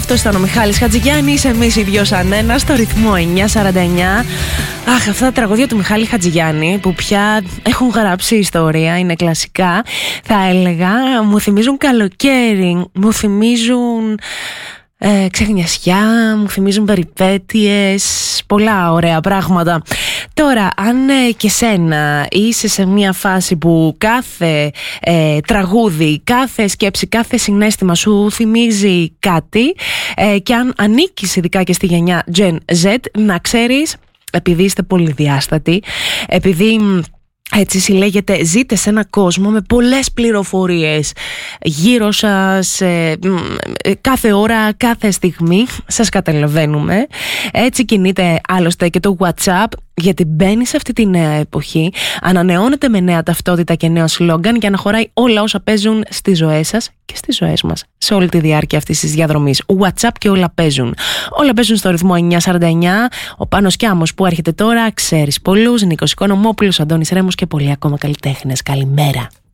αυτός ήταν ο Μιχάλης Χατζηγιάννης. Εμείς οι δυο σαν ένα στο ρυθμό 949. Αχ, αυτά τα τραγούδια του Μιχάλη Χατζηγιάννη που πια έχουν γράψει ιστορία, είναι κλασικά, θα έλεγα. Μου θυμίζουν καλοκαίρι, μου θυμίζουν ξεχνιασιά, μου θυμίζουν περιπέτειες, πολλά ωραία πράγματα. Τώρα, αν και σένα είσαι σε μια φάση που κάθε τραγούδι, κάθε σκέψη, κάθε συναίσθημα σου θυμίζει κάτι, και αν ανήκεις ειδικά και στη γενιά Gen Z, να ξέρεις, επειδή είστε πολυδιάστατοι, επειδή έτσι συλλέγετε, ζείτε σε ένα κόσμο με πολλές πληροφορίες γύρω σας, κάθε ώρα, κάθε στιγμή, σας καταλαβαίνουμε. Έτσι κινείται άλλωστε και το WhatsApp, γιατί μπαίνει σε αυτή τη νέα εποχή, ανανεώνεται με νέα ταυτότητα και νέο σλόγγαν για να χωράει όλα όσα παίζουν στις ζωές σας και στις ζωές μας σε όλη τη διάρκεια αυτής της διαδρομής. WhatsApp και όλα παίζουν. Όλα παίζουν στο ρυθμό 949. Ο Πάνος Κιάμος που έρχεται τώρα, ξέρεις πολλούς, Νίκος Οικονομόπουλος, Αντώνης Ρέμος και πολλοί ακόμα καλλιτέχνες. Καλημέρα.